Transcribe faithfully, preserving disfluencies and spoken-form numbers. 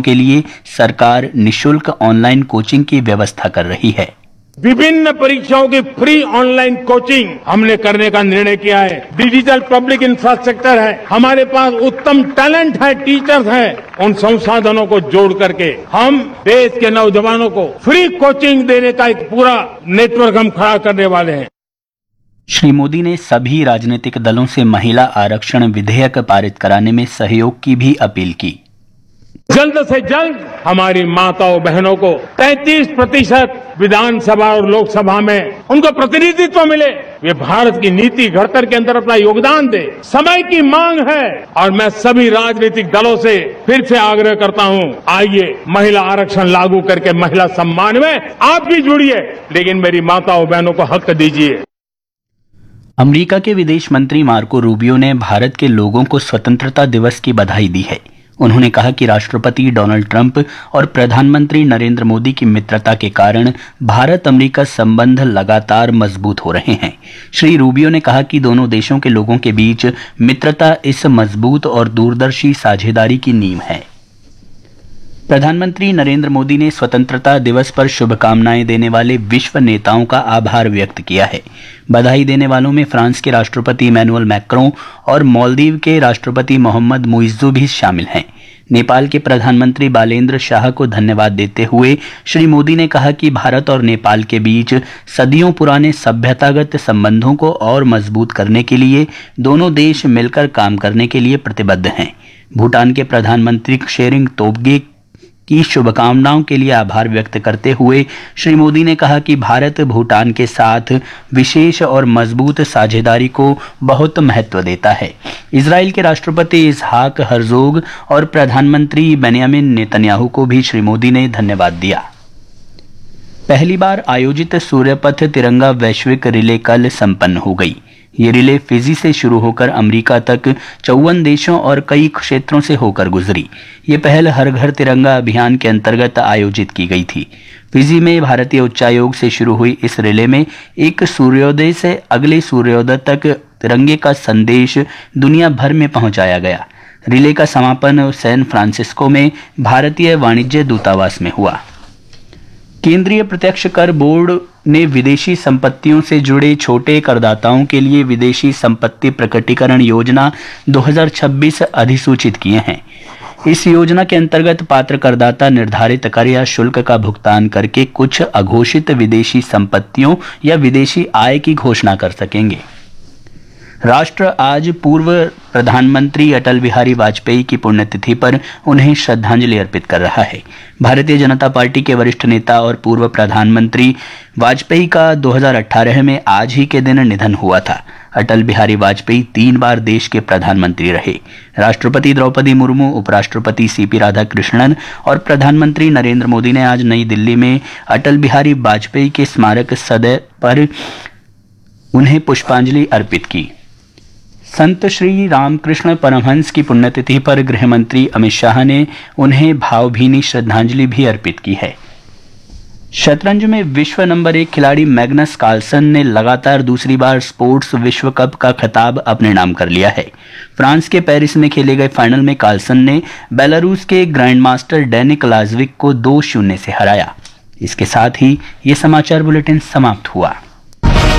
के लिए सरकार निःशुल्क ऑनलाइन कोचिंग की व्यवस्था कर रही है। विभिन्न परीक्षाओं की फ्री ऑनलाइन कोचिंग हमने करने का निर्णय किया है। डिजिटल पब्लिक इंफ्रास्ट्रक्चर है, हमारे पास उत्तम टैलेंट है, टीचर्स हैं। उन संसाधनों को जोड़ करके हम देश के नौजवानों को फ्री कोचिंग देने का एक पूरा नेटवर्क हम खड़ा करने वाले हैं। श्री मोदी ने सभी राजनीतिक दलों से महिला आरक्षण विधेयक पारित कराने में सहयोग की भी अपील की। जल्द से जल्द हमारी माताओं बहनों को तैंतीस प्रतिशत विधानसभा और लोकसभा में उनको प्रतिनिधित्व मिले, वे भारत की नीति घड़तर के अंदर अपना योगदान दे। समय की मांग है और मैं सभी राजनीतिक दलों से फिर से आग्रह करता हूं, आइए महिला आरक्षण लागू करके महिला सम्मान में आप भी जुड़िए, लेकिन मेरी माताओं बहनों को हक दीजिए। अमेरिका के विदेश मंत्री मार्को रूबियो ने भारत के लोगों को स्वतंत्रता दिवस की बधाई दी है। उन्होंने कहा कि राष्ट्रपति डोनाल्ड ट्रंप और प्रधानमंत्री नरेंद्र मोदी की मित्रता के कारण भारत अमेरिका संबंध लगातार मजबूत हो रहे हैं। श्री रूबियो ने कहा कि दोनों देशों के लोगों के बीच मित्रता इस मजबूत और दूरदर्शी साझेदारी की नींव है। प्रधानमंत्री नरेंद्र मोदी ने स्वतंत्रता दिवस पर शुभकामनाएं देने वाले विश्व नेताओं का आभार व्यक्त किया है। बधाई देने वालों में फ्रांस के राष्ट्रपति इमैनुअल मैक्रों और मालदीव के राष्ट्रपति मोहम्मद मुइज्जू भी शामिल हैं। नेपाल के प्रधानमंत्री बालेंद्र शाह को धन्यवाद देते हुए श्री मोदी ने कहा कि भारत और नेपाल के बीच सदियों पुराने सभ्यतागत संबंधों को और मजबूत करने के लिए दोनों देश मिलकर काम करने के लिए प्रतिबद्ध हैं। भूटान के प्रधानमंत्री शेरिंग तोब्गे की शुभकामनाओं के लिए आभार व्यक्त करते हुए श्री मोदी ने कहा कि भारत भूटान के साथ विशेष और मजबूत साझेदारी को बहुत महत्व देता है। इजराइल के राष्ट्रपति इसहाक हर्जोग और प्रधानमंत्री बेन्यामिन नेतन्याहू को भी श्री मोदी ने धन्यवाद दिया। पहली बार आयोजित सूर्यपथ तिरंगा वैश्विक रिले कल संपन्न हो गई। ये रिले फिजी से शुरू होकर अमेरिका तक चौवन देशों और कई क्षेत्रों से होकर गुजरी। ये पहल हर घर तिरंगा अभियान के अंतर्गत आयोजित की गई थी। फिजी में भारतीय उच्चायोग से शुरू हुई इस रिले में एक सूर्योदय से अगले सूर्योदय तक तिरंगे का संदेश दुनिया भर में पहुंचाया गया। रिले का समापन सैन फ्रांसिस्को में भारतीय वाणिज्य दूतावास में हुआ। केंद्रीय प्रत्यक्ष कर बोर्ड ने विदेशी संपत्तियों से जुड़े छोटे करदाताओं के लिए विदेशी संपत्ति प्रकटीकरण योजना दो हज़ार छब्बीस अधिसूचित किए हैं। इस योजना के अंतर्गत पात्र करदाता निर्धारित कर या शुल्क का भुगतान करके कुछ अघोषित विदेशी संपत्तियों या विदेशी आय की घोषणा कर सकेंगे। राष्ट्र आज पूर्व प्रधानमंत्री अटल बिहारी वाजपेयी की पुण्यतिथि पर उन्हें श्रद्धांजलि अर्पित कर रहा है। भारतीय जनता पार्टी के वरिष्ठ नेता और पूर्व प्रधानमंत्री वाजपेयी का दो हज़ार अठारह में आज ही के दिन निधन हुआ था। अटल बिहारी वाजपेयी तीन बार देश के प्रधानमंत्री रहे। राष्ट्रपति द्रौपदी मुर्मू, उपराष्ट्रपति सीपी राधाकृष्णन और प्रधानमंत्री नरेंद्र मोदी ने आज नई दिल्ली में अटल बिहारी वाजपेयी के स्मारक सदैव पर उन्हें पुष्पांजलि अर्पित की। संत श्री रामकृष्ण परमहंस की पुण्यतिथि पर गृह मंत्री अमित शाह ने उन्हें भावभीनी श्रद्धांजलि भी अर्पित की है। शतरंज में विश्व नंबर एक खिलाड़ी मैग्नस कार्लसन ने लगातार दूसरी बार स्पोर्ट्स विश्व कप का खिताब अपने नाम कर लिया है। फ्रांस के पेरिस में खेले गए फाइनल में कार्लसन ने बेलारूस के ग्रैंडमास्टर डेनिक लाजविक को दो शून्य से हराया। इसके साथ ही ये समाचार बुलेटिन समाप्त हुआ।